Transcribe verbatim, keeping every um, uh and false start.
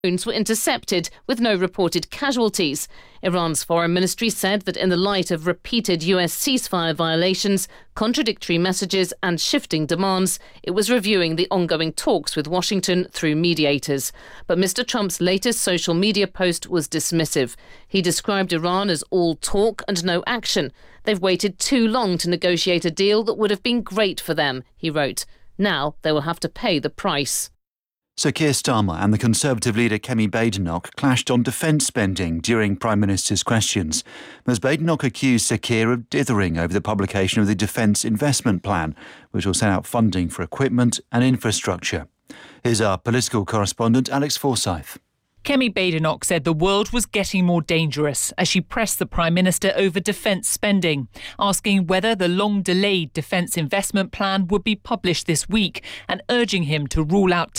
Drones were intercepted with no reported casualties. Iran's foreign ministry said that in the light of repeated U S ceasefire violations, contradictory messages and shifting demands, it was reviewing the ongoing talks with Washington through mediators. But Mister Trump's latest social media post was dismissive. He described Iran as all talk and no action. They've waited too long to negotiate a deal that would have been great for them, he wrote. Now they will have to pay the price. Sir Keir Starmer and the Conservative leader Kemi Badenoch clashed on defence spending during Prime Minister's questions. Ms Badenoch accused Sir Keir of dithering over the publication of the Defence Investment Plan, which will set out funding for equipment and infrastructure. Here's our political correspondent Alex Forsyth. Kemi Badenoch said the world was getting more dangerous as she pressed the Prime Minister over defence spending, asking whether the long-delayed Defence Investment Plan would be published this week and urging him to rule out